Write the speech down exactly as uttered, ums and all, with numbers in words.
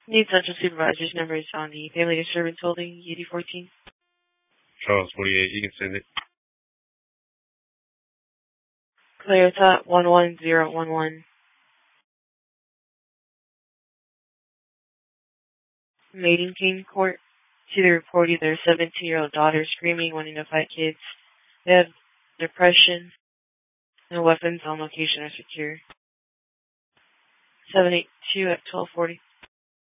Need Central Supervisor's number is on the Family Disturbance Holding, U D fourteen. Charles forty-eight, you can send it. Clarita one one zero one one. Maiden King Court. To the reporting their seventeen-year-old daughter screaming, wanting to fight kids. They have depression. No weapons on location are secure. seven eight two at twelve forty.